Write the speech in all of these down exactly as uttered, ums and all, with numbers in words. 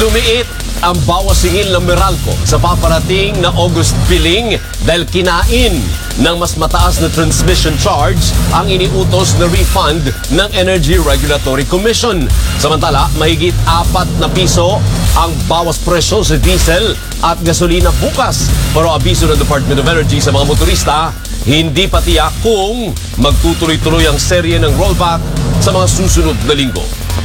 Lumiit ang bawas singil ng Meralco sa paparating na August billing dahil kinain ng mas mataas na transmission charge ang iniutos na refund ng Energy Regulatory Commission. Samantala, mahigit apat na piso ang bawas presyo sa diesel at gasolina bukas. Pero abiso ng Department of Energy sa mga motorista, hindi pa tiyak kung magtutuloy-tuloy ang serye ng rollback sa mga susunod na linggo.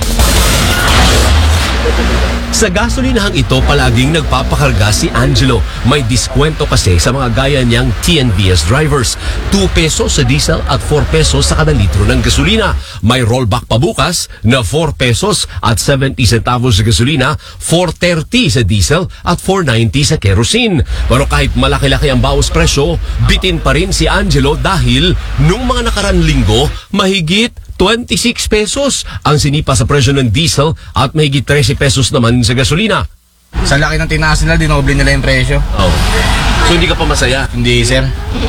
Sa gasolinahang ito, palaging nagpapakarga si Angelo. May diskwento kasi sa mga gaya niyang T N V S drivers. two pesos sa diesel at four pesos sa kada litro ng gasolina. May rollback pa bukas na four pesos at seventy centavos sa gasolina, four thirty sa diesel at four ninety sa kerosene. Pero kahit malaki-laki ang bawas presyo, bitin pa rin si Angelo dahil nung mga nakarang linggo, mahigit twenty-six pesos ang sinipa sa presyo ng diesel at mahigit thirteen pesos naman sa gasolina. Sa laki ng tinaas nila, dinoble nila yung presyo. Oh. So hindi ka pa masaya? Hindi, sir.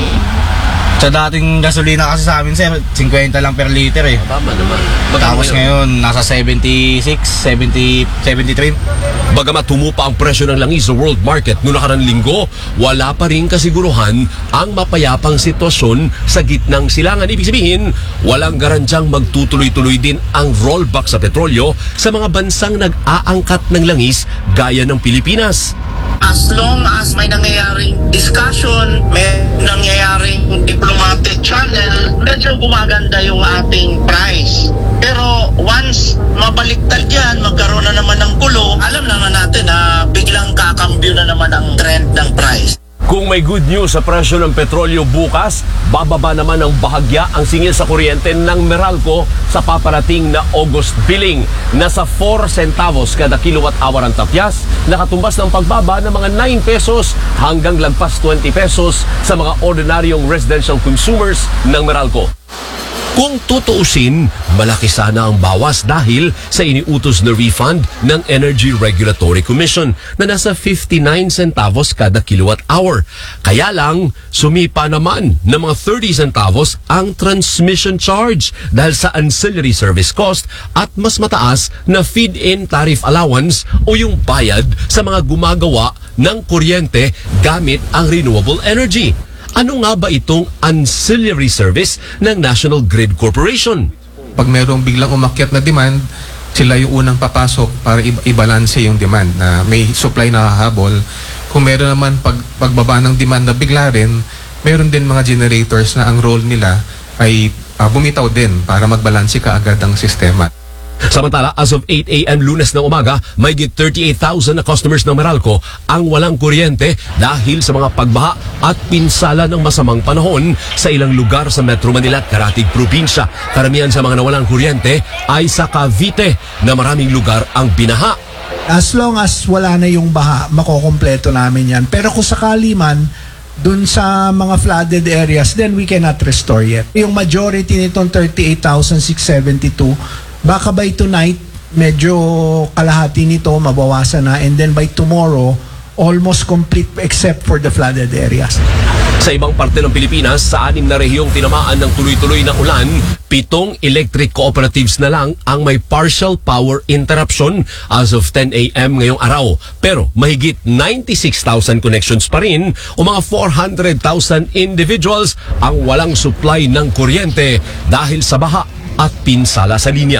Sa dating gasolina kasi sa amin, sir, fifty lang per liter eh. Tama naman. Tapos ngayon, nasa seventy-six, seventy, seventy-three. Bagamat tumupa ang presyo ng langis sa world market noong nakarang linggo, wala pa rin kasiguruhan ang mapayapang sitwasyon sa gitnang silangan. Ibig sabihin, walang garantyang magtutuloy-tuloy din ang rollback sa petrolyo sa mga bansang nag-aangkat ng langis gaya ng Pilipinas. As long as may nangyayaring discussion, may nangyayaring diplomatic channel, medyo gumaganda yung ating price. Pero once mabaliktad yan, magkaroon na naman ng gulo, alam naman natin na biglang kakambyo na naman ang trend ng price. Kung may good news sa presyo ng petrolyo bukas, bababa naman ng bahagya ang singil sa kuryente ng Meralco sa paparating na August billing. Nasa four centavos kada kilowatt hour ang tapyas, nakatumbas ng pagbaba ng mga nine pesos hanggang lagpas twenty pesos sa mga ordinaryong residential consumers ng Meralco. Kung tutuusin, malaki sana ang bawas dahil sa iniutos na refund ng Energy Regulatory Commission na nasa fifty-nine centavos kada kilowatt hour. Kaya lang, sumipa naman ng mga thirty centavos ang transmission charge dahil sa ancillary service cost at mas mataas na feed-in tariff allowance o yung bayad sa mga gumagawa ng kuryente gamit ang renewable energy. Ano nga ba itong ancillary service ng National Grid Corporation? Pag mayroong biglang umakyat na demand, sila yung unang papasok para i-balance yung demand na may supply na hahabol. Kung meron naman pag, pagbaba ng demand na bigla rin, meron din mga generators na ang role nila ay uh, bumitaw din para magbalanse kaagad ang sistema. Samantala, as of eight a m Lunes ng umaga, may git thirty-eight thousand na customers ng Meralco ang walang kuryente dahil sa mga pagbaha at pinsala ng masamang panahon sa ilang lugar sa Metro Manila at Karatig Probinsya. Karamihan sa mga nawalang kuryente ay sa Cavite na maraming lugar ang binaha. As long as wala na yung baha, makokompleto namin yan. Pero kung sakali man, dun sa mga flooded areas, then we cannot restore yet. Yung majority nitong thirty-eight thousand six hundred seventy-two, baka by tonight, medyo kalahati nito mabawasan na, and then by tomorrow, almost complete except for the flooded areas. Sa ibang parte ng Pilipinas, sa anim na rehiyong tinamaan ng tuloy-tuloy na ulan, pitong electric cooperatives na lang ang may partial power interruption as of ten a m ngayong araw. Pero mahigit ninety-six thousand connections pa rin o mga four hundred thousand individuals ang walang supply ng kuryente dahil sa baha at pinsala sa linya.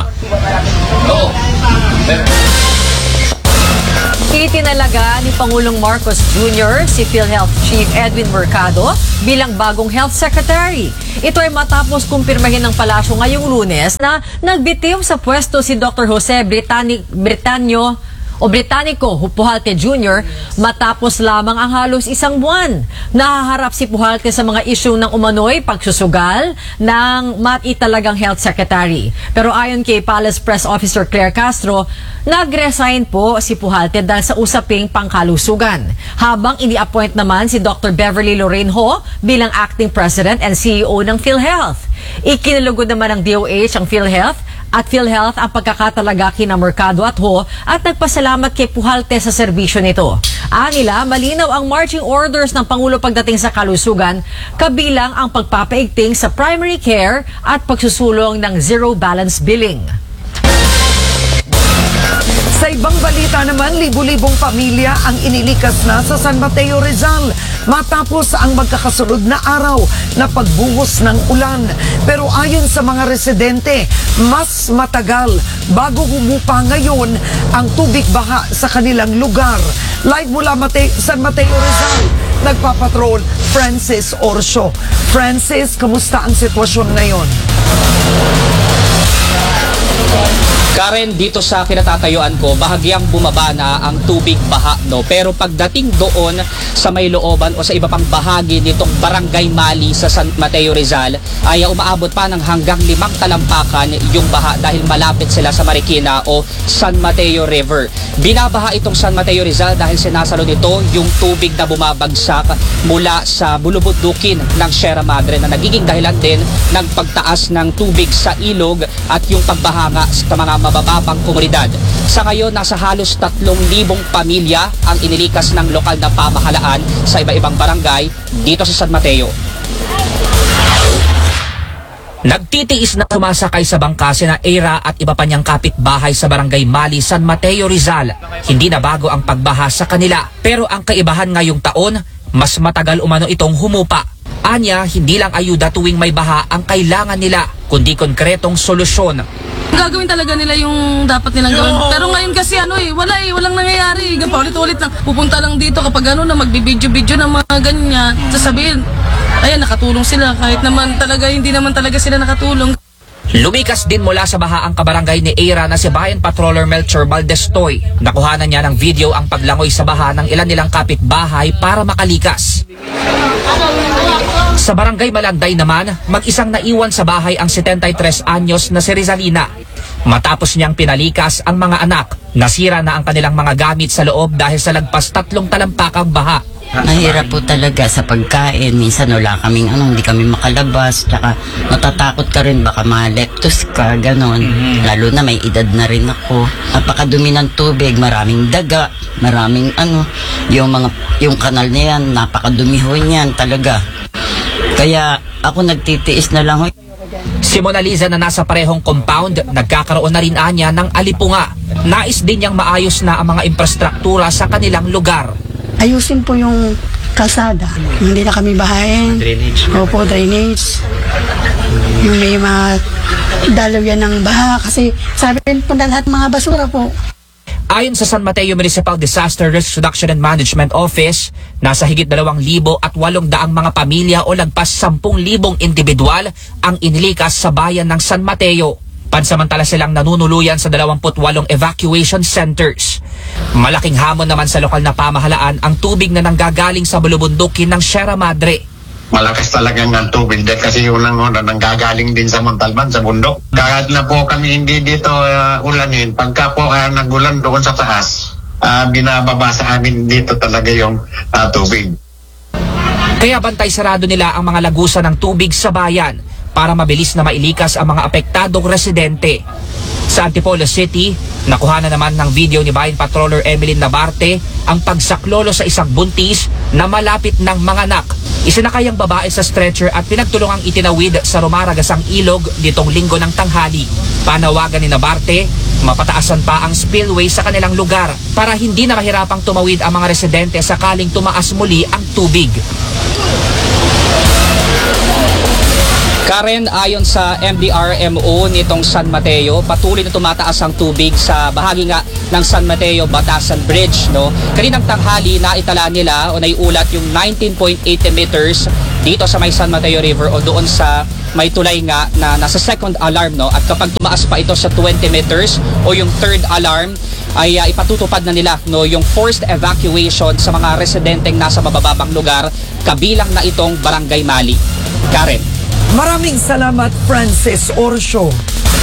Oh. Itinalaga ni Pangulong Marcos Junior si PhilHealth Chief Edwin Mercado bilang bagong Health Secretary. Ito ay matapos kumpirmahin ng palasyo ngayong Lunes na nagbitiw sa pwesto si Doctor Jose Britani, Britanio o Británico Pujalte Junior matapos lamang ang halos isang buwan. Nahaharap si Pujalte sa mga isyu ng umano'y pagsusugal ng matitalagang Health Secretary. Pero ayon kay Palace Press Officer Claire Castro, nag-resign po si Pujalte dahil sa usaping pangkalusugan. Habang ini-appoint naman si Doctor Beverly Lorraine Ho bilang Acting President and C E O ng PhilHealth. Ikinalugod naman ng D O H ang PhilHealth at PhilHealth ang pagkakatalaga kina Mercado at Ho at nagpasalamat kay Pujalte sa serbisyo nito. Anila, malinaw ang marching orders ng Pangulo pagdating sa kalusugan, kabilang ang pagpapaigting sa primary care at pagsusulong ng zero balance billing. Sa ibang balita naman, libu-libong pamilya ang inilikas na sa San Mateo, Rizal matapos ang magkakasunod na araw na pagbuhos ng ulan. Pero ayon sa mga residente, mas matagal bago humupa ngayon ang tubig baha sa kanilang lugar. Live mula Mate- San Mateo, Rizal, nagpapatrol Francis Orsio. Francis, kamusta ang sitwasyon ngayon? Karen, dito sa kinatatayuan ko, bahagyang bumaba na ang tubig baha, no? Pero pagdating doon sa may looban o sa iba pang bahagi nitong Barangay Mali sa San Mateo, Rizal, ay umaabot pa ng hanggang limang talampakan yung baha dahil malapit sila sa Marikina o San Mateo River. Binabaha itong San Mateo, Rizal dahil sinasalo nito yung tubig na bumabagsak mula sa bulubundukin ng Sierra Madre na nagiging dahilan din ng pagtaas ng tubig sa ilog at yung pagbahanga sa mga mabababang komunidad. Sa ngayon, nasa halos tatlong libong pamilya ang inilikas ng lokal na pamahalaan sa iba-ibang barangay dito sa San Mateo. Nagtitiis na sumasakay sa bangka sina Eira at iba pa niyang kapitbahay sa Barangay Mali, San Mateo, Rizal. Hindi na bago ang pagbaha sa kanila, pero ang kaibahan ngayong taon, mas matagal umano itong humupa. Anya, hindi lang ayuda tuwing may baha ang kailangan nila, kundi konkretong solusyon. Gagawin talaga nila yung dapat nilang gawin. Pero ngayon kasi ano eh, wala eh, walang nangyayari. Paulit-ulit lang. Pupunta lang dito kapag ano na magbibidyo-video ng mga ganyan. Sasabihin, ayan, nakatulong sila. Kahit naman talaga, hindi naman talaga sila nakatulong. Lumikas din mula sa baha ang kabarangay ni Eira na si Bayan Patroller Melchor Baldestoy. Nakuhanan niya ng video ang paglangoy sa baha ng ilan nilang kapitbahay para makalikas. Sa Barangay Malanday naman, mag-isang naiwan sa bahay ang setenta-tres anyos na si Rizalina. Matapos niyang pinalikas ang mga anak, nasira na ang kanilang mga gamit sa loob dahil sa lagpas tatlong talampakang baha. Mahirap po talaga sa pagkain. Minsan wala kaming ano, hindi kami makalabas. Tsaka matatakot ka rin, baka maleptos ka, ganon. Mm-hmm. Lalo na may edad na rin ako. Napakadumi ng tubig, maraming daga, maraming ano, yung mga, yung kanal na yan, napakadumi ho niyan talaga. Kaya ako nagtitiis na lang ho. Si Mona Lisa na nasa parehong compound, nagkakaroon na rin anya ng alipunga. Nais din niyang maayos na ang mga infrastruktura sa kanilang lugar. Ayusin po yung kalsada. Hindi na kami bahayin. Drainage. Opo, drainage. Yung may mga dalaw yan ng baha. Kasi sabi rin po na lahat mga basura po. Ayon sa San Mateo Municipal Disaster Risk Reduction and Management Office, nasa higit dalawang libo at walong daang mga pamilya o lagpas sampung libong individual ang inilikas sa bayan ng San Mateo. Pansamantala silang nanunuluyan sa dalawamput walong evacuation centers. Malaking hamon naman sa lokal na pamahalaan ang tubig na nanggagaling sa bulubundukin ng Sierra Madre. Malakas talaga ng tubig dahil kasi unang una nanggagaling din sa Montalban, sa bundok. Kahit na po kami hindi dito uh, ulanin, pagka po uh, nagulan doon sa taas, uh, binababa sa amin dito talaga yung uh, tubig. Kaya bantay sarado nila ang mga lagusan ng tubig sa bayan para mabilis na mailikas ang mga apektadong residente. Sa Antipolo City, nakuha na naman ng video ni Bayan Patroller Emeline Nabarte ang pagsaklolo sa isang buntis na malapit ng mga anak. Isinakay ang babae sa stretcher at pinagtulungang itinawid sa Rumaragasang ilog nitong linggo ng tanghali. Panawagan ni Nabarte, mapataasan pa ang spillway sa kanilang lugar para hindi na mahirapang tumawid ang mga residente sakaling tumaas muli ang tubig. Karen, ayon sa M D R M O nitong San Mateo, patuloy na tumataas ang tubig sa bahagi nga ng San Mateo Batasan Bridge, no? Kaninang tanghali na itala nila o naiulat yung nineteen point eight meters dito sa may San Mateo River o doon sa may tulay nga na nasa second alarm, no? At kapag tumaas pa ito sa twenty meters o yung third alarm, ay uh, ipatutupad na nila, no, yung forced evacuation sa mga residenteng nasa mabababang lugar, kabilang na itong Barangay Mali. Karen. Maraming salamat, Francis Orsio.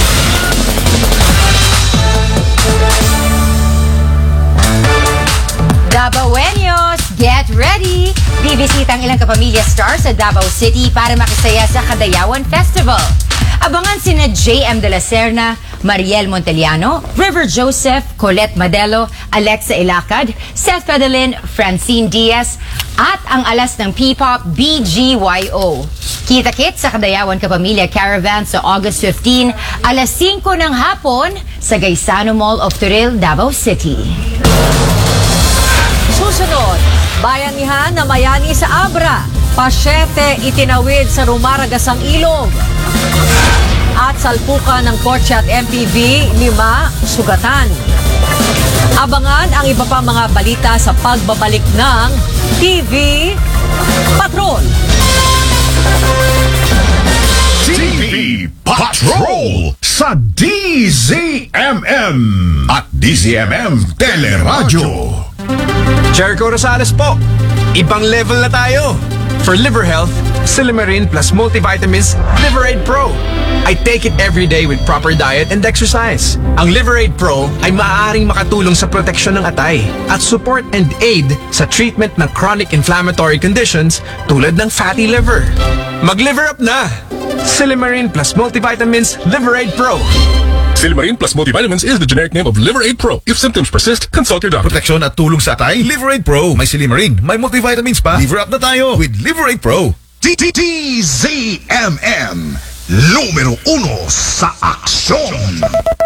Dabaweños, get ready! Bibisita ang ilang kapamilya stars sa Davao City para makisaya sa Kadayawan Festival. Abangan sina J M De La Serna, Mariel Monteliano, River Joseph, Colette Madelo, Alexa Ilacad, Seth Fedelin, Francine Diaz, at ang alas ng P-pop B G Y O. Kita-kit sa Kadayawan Kapamilya Caravan sa August fifteenth, alas singko ng hapon sa Gaisano Mall of Turil, Davao City. Susunod, bayanihan na mayani sa Abra. Pasyete itinawid sa Rumaragasang Ilog. At salpukan ng kotse at M P V, lima sugatan. Abangan ang iba pa mga balita sa pagbabalik ng T V Patrol. T V Patrol sa D Z M M at D Z M M Teleradyo. Jericho Rosales po. Ibang level na tayo. For liver health, Silimarin plus multivitamins Liverade Pro. I take it every day with proper diet and exercise. Ang Liverade Pro ay maaaring makatulong sa proteksyon ng atay at support and aid sa treatment ng chronic inflammatory conditions tulad ng fatty liver. Mag-liver up na! Silimarin plus multivitamins Liverade Pro. Silimarin plus multivitamins is the generic name of Liverade Pro. If symptoms persist, consult your doctor. Proteksyon at tulong sa atay, Liverade Pro. May Silimarin, may multivitamins pa. Liver up na tayo with Liverade Pro. T T T Z M M, numero uno sa aksyon.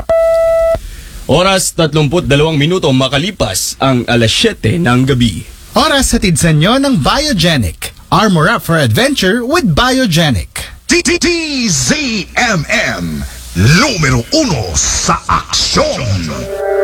Oras tatlumpu't dalawang minuto makalipas ang alas siyete ng gabi. Oras hatid sa inyo ng Biogenic. Armor up for adventure with Biogenic. T T T Z M M, numero uno sa aksyon.